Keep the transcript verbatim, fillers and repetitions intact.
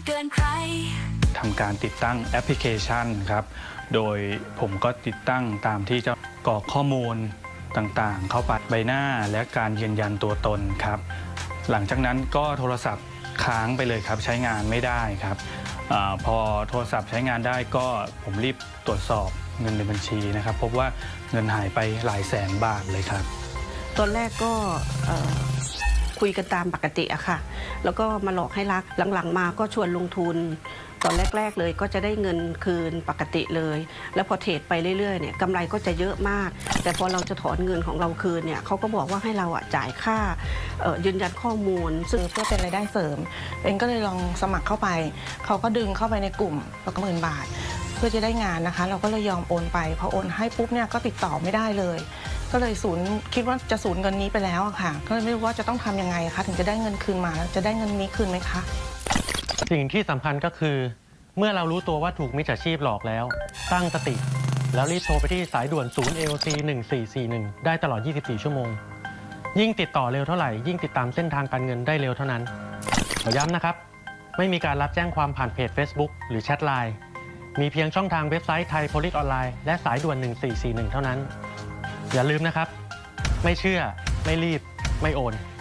เกินใครทำการติดตั้งแอปพลิเคชันครับโดยผมก็ติดตั้งตามที่จะกรอกข้อมูลต่างๆเข้าไปใบหน้าและการยืนยันตัวตนครับหลังจากนั้นก็โทรศัพท์ค้างไปเลยครับใช้งานไม่ได้ครับอพอโทรศัพท์ใช้งานได้ก็ผมรีบตรวจสอบเงินในบัญชีนะครับพบว่าเงินหายไปหลายแสนบาทเลยครับตอนแรกก็คุยกันตามปกติอะค่ะแล้วก็มาหลอกให้รักหลังๆมาก็ชวนลงทุนตอนแรกๆเลยก็จะได้เงินคืนปกติเลยแล้วพอเทรดไปเรื่อยๆเนี่ยกำไรก็จะเยอะมากแต่พอเราจะถอนเงินของเราคืนเนี่ยเขาก็บอกว่าให้เราอะจ่ายค่ายืนยันข้อมูลซึ่งเพื่อเป็นรายได้เสริมเองก็เลยลองสมัครเข้าไปเขาก็ดึงเข้าไปในกลุ่มแล้วก็หมื่นบาทเพื่อจะได้งานนะคะเราก็เลยยอมโอนไปพอโอนให้ปุ๊บเนี่ยก็ติดต่อไม่ได้เลยก็เลยสูญคิดว่าจะสูญเงินนี้ไปแล้วอะค่ะก็เลยไม่รู้ว่าจะต้องทำยังไงคะถึงจะได้เงินคืนมาจะได้เงินนี้คืนไหมคะสิ่งที่สำคัญก็คือเมื่อเรารู้ตัวว่าถูกมิจฉาชีพหลอกแล้วตั้งสติแล้วรีบโทรไปที่สายด่วนศูนย์ เอ โอ ซี หนึ่งสี่สี่หนึ่งได้ตลอดยี่สิบสี่ชั่วโมงยิ่งติดต่อเร็วเท่าไหร่ยิ่งติดตามเส้นทางการเงินได้เร็วเท่านั้นขอย้ำนะครับไม่มีการรับแจ้งความผ่านเพจ Facebook หรือแชทไลน์มีเพียงช่องทางเว็บไซต์ไทยโพลิสออนไลน์และสายด่วนหนึ่งสี่สี่หนึ่งเท่านั้นอย่าลืมนะครับไม่เชื่อไม่รีบไม่โอน